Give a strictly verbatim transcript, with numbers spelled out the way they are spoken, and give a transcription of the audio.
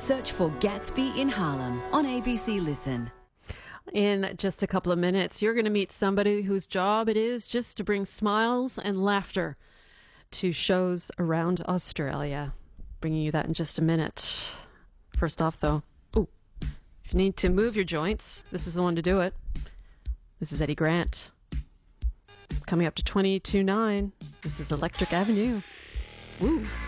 Search for Gatsby in Harlem on A B C Listen. In just a couple of minutes, you're going to meet somebody whose job it is just to bring smiles and laughter to shows around Australia. Bringing you that in just a minute. First off, though, ooh, if you need to move your joints, this is the one to do it. This is Eddie Grant. Coming up to twenty-two nine. This is Electric Avenue. Woo.